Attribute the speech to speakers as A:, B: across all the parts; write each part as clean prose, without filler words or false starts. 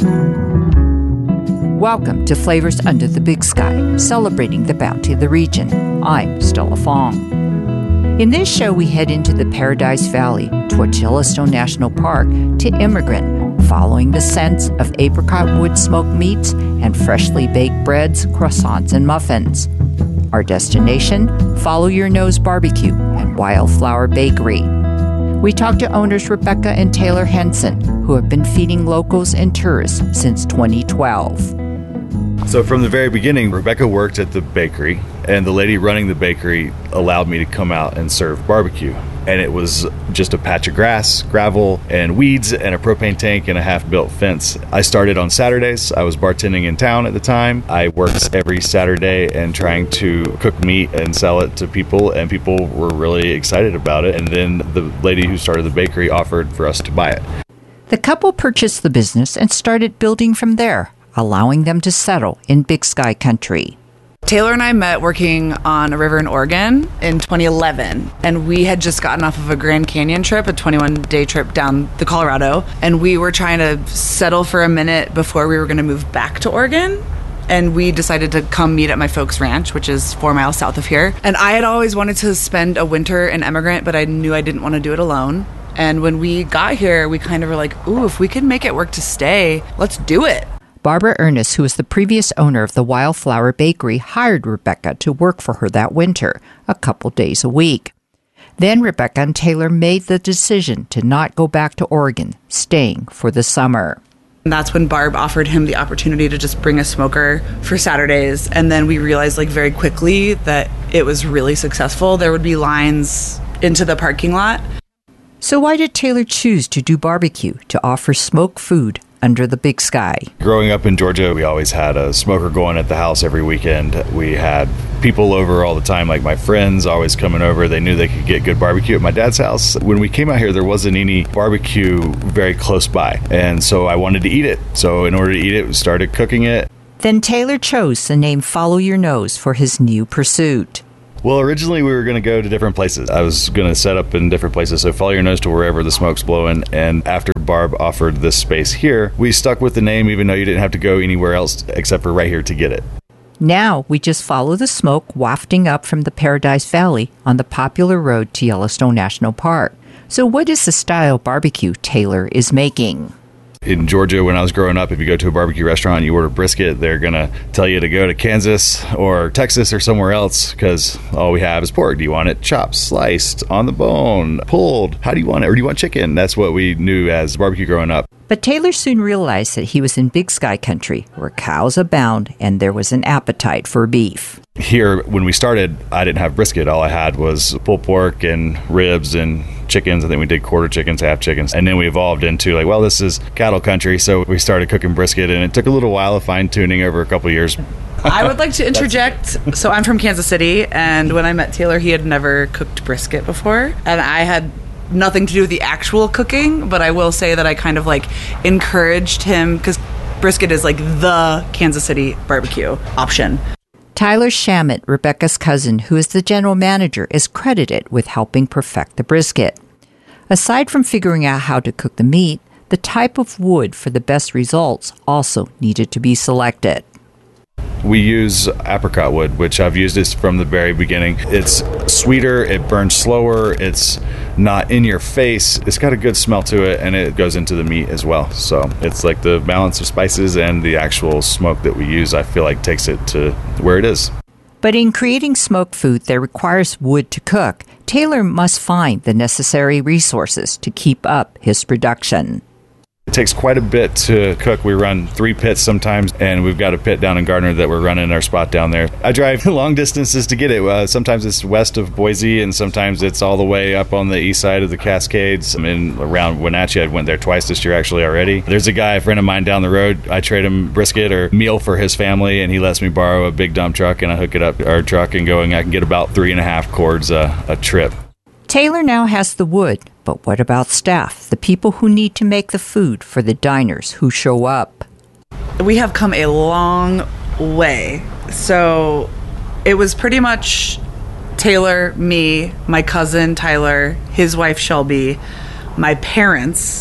A: Welcome to Flavors Under the Big Sky, celebrating the bounty of the region. I'm Stella Fong. In this show, we head into the Paradise Valley towards Yellowstone National Park to Immigrant, following the scents of apricot wood smoked meats and freshly baked breads, croissants, and muffins. Our destination, Follow Your Nose Barbecue and Wildflower Bakery. We talked to owners Rebecca and Taylor Henson, who have been feeding locals and tourists since 2012.
B: So from the very beginning, Rebecca worked at the bakery, and the lady running the bakery allowed me to come out and serve barbecue. And it was just a patch of grass, gravel, and weeds, and a propane tank and a half-built fence. I started on Saturdays. I was bartending in town at the time. I worked every Saturday and trying to cook meat and sell it to people, and people were really excited about it. And then the lady who started the bakery offered for us to buy it.
A: The couple purchased the business and started building from there, allowing them to settle in Big Sky country.
C: Taylor and I met working on a river in Oregon in 2011, and we had just gotten off of a Grand Canyon trip, a 21-day trip down the Colorado, and we were trying to settle for a minute before we were going to move back to Oregon. And we decided to come meet at my folks' ranch, which is 4 miles south of here. And I had always wanted to spend a winter in Emigrant, but I knew I didn't want to do it alone. And when we got here, we kind of were like, ooh, if we can make it work to stay, let's do it.
A: Barbara Ernest, who was the previous owner of the Wildflower Bakery, hired Rebecca to work for her that winter, a couple days a week. Then Rebecca and Taylor made the decision to not go back to Oregon, staying for the summer.
C: And that's when Barb offered him the opportunity to just bring a smoker for Saturdays. And then we realized very quickly that it was really successful. There would be lines into the parking lot.
A: So why did Taylor choose to do barbecue, to offer smoked food under the big sky?
B: Growing up in Georgia, we always had a smoker going at the house every weekend. We had people over all the time, like my friends always coming over. They knew they could get good barbecue at my dad's house. When we came out here, there wasn't any barbecue very close by, and so I wanted to eat it. So in order to eat it, we started cooking it.
A: Then Taylor chose the name Follow Your Nose for his new pursuit.
B: Well, originally we were going to go to different places. I was going to set up in different places, so follow your nose to wherever the smoke's blowing. And after Barb offered this space here, we stuck with the name even though you didn't have to go anywhere else except for right here to get it.
A: Now we just follow the smoke wafting up from the Paradise Valley on the popular road to Yellowstone National Park. So what is the style barbecue Taylor is making?
B: In Georgia, when I was growing up, if you go to a barbecue restaurant and you order brisket, they're going to tell you to go to Kansas or Texas or somewhere else because all we have is pork. Do you want it chopped, sliced, on the bone, pulled? How do you want it? Or do you want chicken? That's what we knew as barbecue growing up.
A: But Taylor soon realized that he was in Big Sky country where cows abound and there was an appetite for beef.
B: Here, when we started, I didn't have brisket. All I had was pulled pork and ribs and chickens. I think we did quarter chickens, half chickens. And then we evolved into this is cattle country. So we started cooking brisket, and it took a little while of fine-tuning over a couple of years.
C: I would like to interject. So I'm from Kansas City, and when I met Taylor, he had never cooked brisket before. And I had nothing to do with the actual cooking, but I will say that I kind of encouraged him because brisket is the Kansas City barbecue option.
A: Tyler Shamit, Rebecca's cousin, who is the general manager, is credited with helping perfect the brisket. Aside from figuring out how to cook the meat, the type of wood for the best results also needed to be selected.
B: We use apricot wood, which I've used this from the very beginning. It's sweeter, it burns slower, it's not in your face, it's got a good smell to it, and it goes into the meat as well. So it's the balance of spices and the actual smoke that we use, I feel takes it to where it is.
A: But in creating smoked food that requires wood to cook, Taylor must find the necessary resources to keep up his production.
B: It takes quite a bit to cook. We run 3 pits sometimes, and we've got a pit down in Gardner that we're running our spot down there. I drive long distances to get it. Sometimes it's west of Boise, and sometimes it's all the way up on the east side of the Cascades. Around Wenatchee. I went there twice this year actually already. There's a friend of mine down the road. I trade him brisket or meal for his family, and he lets me borrow a big dump truck, and I hook it up our truck and go, and I can get about 3.5 cords a trip.
A: Taylor now has the wood, but what about staff, the people who need to make the food for the diners who show up?
C: We have come a long way. So it was pretty much Taylor, me, my cousin Tyler, his wife Shelby, my parents,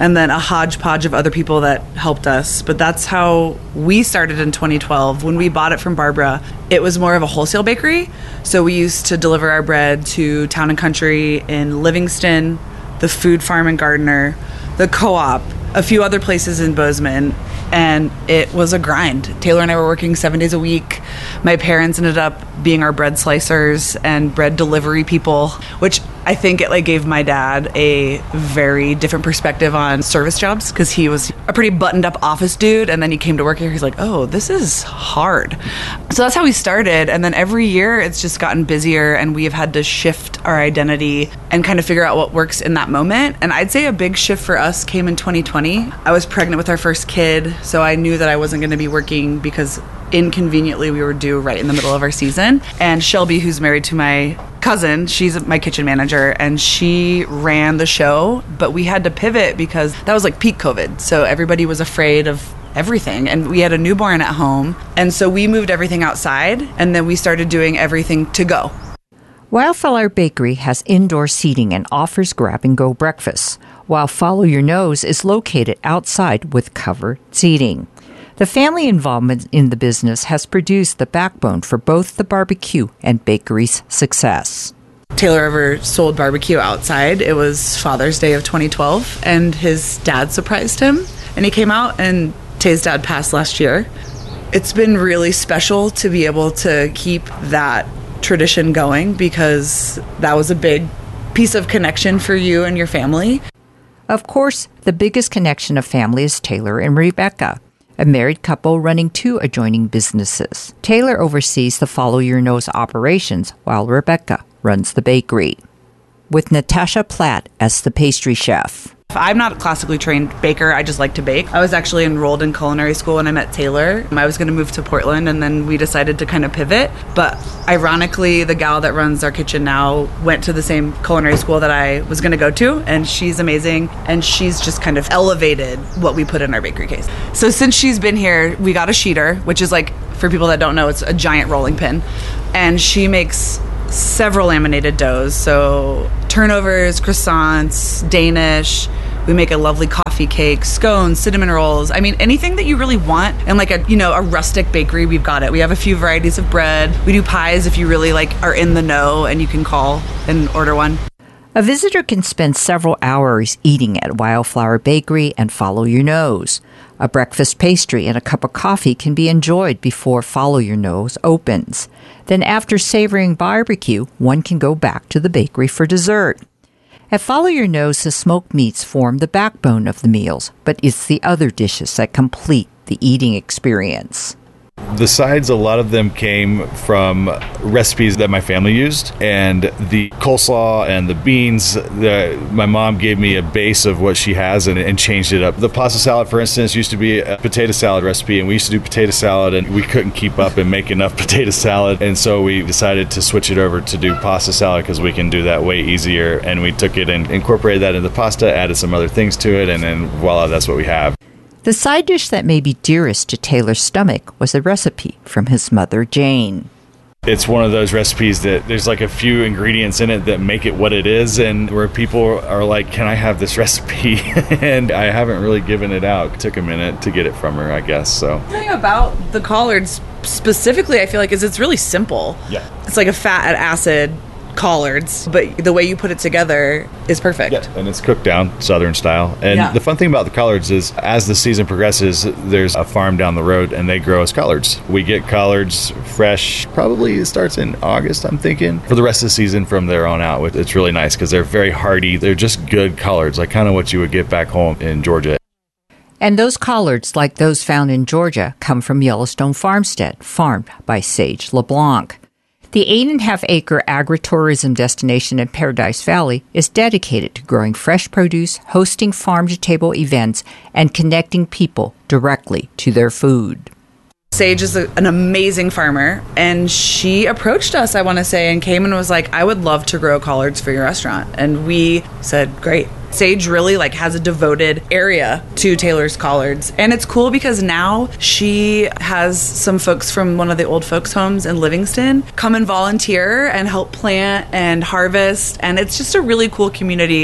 C: and then a hodgepodge of other people that helped us. But that's how we started in 2012. When we bought it from Barbara, it was more of a wholesale bakery. So we used to deliver our bread to Town and Country in Livingston, the Food Farm in Gardner, the Co-op, a few other places in Bozeman, and it was a grind. Taylor and I were working 7 days a week. My parents ended up being our bread slicers and bread delivery people, which I think it gave my dad a very different perspective on service jobs, because he was a pretty buttoned up office dude, and then he came to work here. He's like, oh, this is hard. So that's how we started, and then every year it's just gotten busier, and we have had to shift our identity and kind of figure out what works in that moment. And I'd say a big shift for us came in 2020. I was pregnant with our first kid, so I knew that I wasn't going to be working because inconveniently we were due right in the middle of our season. And Shelby, who's married to my cousin, she's my kitchen manager, and she ran the show, but we had to pivot because that was peak COVID, so everybody was afraid of everything, and we had a newborn at home, and so we moved everything outside, and then we started doing everything to go.
A: Wildflower Bakery has indoor seating and offers grab-and-go breakfasts, while Follow Your Nose is located outside with covered seating. The family involvement in the business has produced the backbone for both the barbecue and bakery's success.
C: Taylor ever sold barbecue outside. It was Father's Day of 2012, and his dad surprised him, and he came out, and Tay's dad passed last year. It's been really special to be able to keep that tradition going, because that was a big piece of connection for you and your family.
A: Of course, the biggest connection of family is Taylor and Rebecca, a married couple running 2 adjoining businesses. Taylor oversees the Follow Your Nose operations, while Rebecca runs the bakery, with Natasha Platt as the pastry chef.
C: I'm not a classically trained baker. I just like to bake. I was actually enrolled in culinary school when I met Taylor. I was going to move to Portland, and then we decided to kind of pivot. But ironically, the gal that runs our kitchen now went to the same culinary school that I was going to go to, and she's amazing. And she's just kind of elevated what we put in our bakery case. So since she's been here, we got a sheeter, which is for people that don't know, it's a giant rolling pin. And she makes several laminated doughs. So turnovers, croissants, Danish. We make a lovely coffee cake, scones, cinnamon rolls. I mean, anything that you really want. And a rustic bakery, we've got it. We have a few varieties of bread. We do pies if you really are in the know, and you can call and order one.
A: A visitor can spend several hours eating at Wildflower Bakery and Follow Your Nose. A breakfast pastry and a cup of coffee can be enjoyed before Follow Your Nose opens. Then after savoring barbecue, one can go back to the bakery for dessert. At Follow Your Nose, the smoked meats form the backbone of the meals, but it's the other dishes that complete the eating experience.
B: The sides, a lot of them came from recipes that my family used, and the coleslaw and the beans, my mom gave me a base of what she has and changed it up. The pasta salad, for instance, used to be a potato salad recipe, and we used to do potato salad, and we couldn't keep up and make enough potato salad, and so we decided to switch it over to do pasta salad because we can do that way easier, and we took it and incorporated that into the pasta, added some other things to it, and then voila, that's what we have.
A: The side dish that may be dearest to Taylor's stomach was a recipe from his mother, Jane.
B: It's one of those recipes that there's a few ingredients in it that make it what it is, and where people are like, can I have this recipe? And I haven't really given it out. It took a minute to get it from her, I guess. So
C: the thing about the collards specifically, I feel is it's really simple.
B: Yeah.
C: It's like a fat and acid collards, but the way you put it together is perfect.
B: Yeah, and it's cooked down Southern style. And the fun thing about the collards is, as the season progresses, there's a farm down the road, and they grow as collards. We get collards fresh, probably it starts in August, I'm thinking, for the rest of the season from there on out. It's really nice because they're very hardy. They're just good collards, kind of what you would get back home in Georgia.
A: And those collards, like those found in Georgia, come from Yellowstone Farmstead, farmed by Sage LeBlanc. The 8.5-acre agritourism destination in Paradise Valley is dedicated to growing fresh produce, hosting farm-to-table events, and connecting people directly to their food.
C: Sage is an amazing farmer, and she approached us, I want to say, and came and was like, I would love to grow collards for your restaurant. And we said, great. Sage really has a devoted area to Taylor's collards. And it's cool because now she has some folks from one of the old folks homes in Livingston come and volunteer and help plant and harvest. And it's just a really cool community.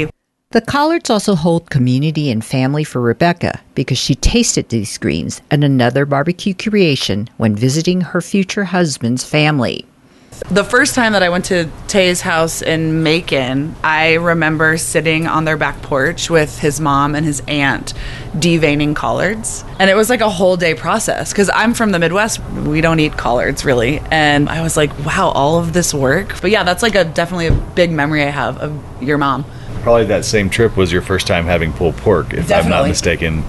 A: The collards also hold community and family for Rebecca because she tasted these greens at another barbecue creation when visiting her future husband's family.
C: The first time that I went to Tay's house in Macon, I remember sitting on their back porch with his mom and his aunt deveining collards. And it was like a whole day process because I'm from the Midwest. We don't eat collards really. And I was like, wow, all of this work. But yeah, that's like definitely a big memory I have of your mom.
B: Probably that same trip was your first time having pulled pork, if I'm not mistaken.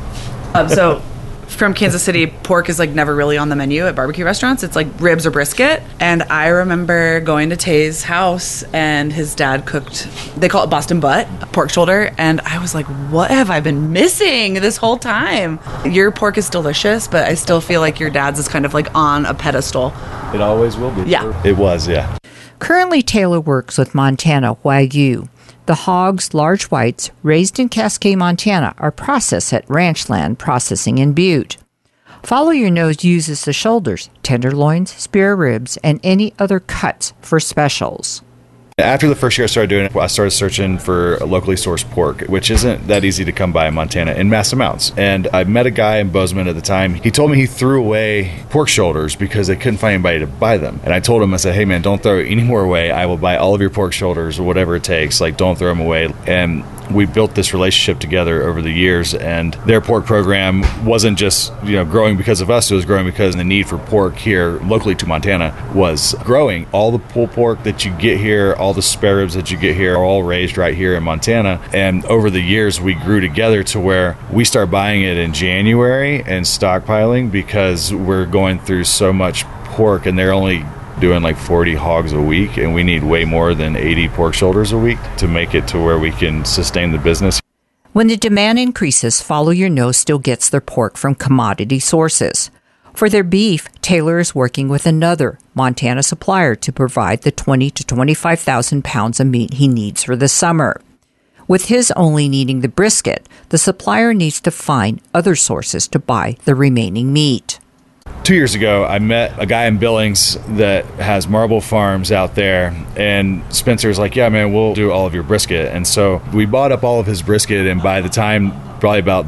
C: So from Kansas City, pork is like never really on the menu at barbecue restaurants. It's like ribs or brisket. And I remember going to Tay's house and his dad cooked, they call it Boston butt, pork shoulder. And I was like, what have I been missing this whole time? Your pork is delicious, but I still feel like your dad's is kind of like on a pedestal.
B: It always will be.
C: Yeah.
B: It was, yeah.
A: Currently, Taylor works with Montana Wagyu. The hogs, large whites, raised in Cascade, Montana, are processed at Ranchland Processing in Butte. Follow Your Nose uses the shoulders, tenderloins, spare ribs, and any other cuts for specials.
B: After the first year I started doing it, I started searching for locally sourced pork, which isn't that easy to come by in Montana in mass amounts. And I met a guy in Bozeman at the time. He told me he threw away pork shoulders because they couldn't find anybody to buy them. And I told him, I said, hey man, don't throw any more away. I will buy all of your pork shoulders or whatever it takes. Like, don't throw them away. And we built this relationship together over the years, and their pork program wasn't just, growing because of us. It was growing because the need for pork here locally to Montana was growing. All the pulled pork that you get here, all the spare ribs that you get here are all raised right here in Montana. And over the years, we grew together to where we start buying it in January and stockpiling because we're going through so much pork, and they're only doing like 40 hogs a week, and we need way more than 80 pork shoulders a week to make it to where we can sustain the business.
A: When the demand increases, Follow Your Nose still gets their pork from commodity sources. For their beef, Taylor is working with another Montana supplier to provide the 20 to 25,000 pounds of meat he needs for the summer. With his only needing the brisket, the supplier needs to find other sources to buy the remaining meat.
B: 2 years ago, I met a guy in Billings that has marble farms out there, and Spencer's like, yeah, man, we'll do all of your brisket. And so we bought up all of his brisket, and by the time, probably about